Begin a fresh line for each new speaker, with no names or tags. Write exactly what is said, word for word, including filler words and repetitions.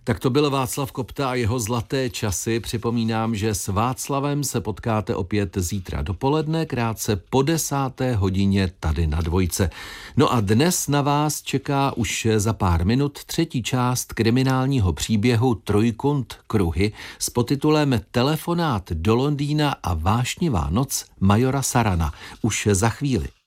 Tak to byl Václav Kopta a jeho zlaté časy. Připomínám, že s Václavem se potkáte opět zítra dopoledne, krátce po desáté hodině tady na Dvojce. No a dnes na vás čeká už za pár minut třetí část kriminálního příběhu Trojkund kruhy s podtitulem Telefonát do Londýna a vášnivá noc majora Sarana. Už za chvíli.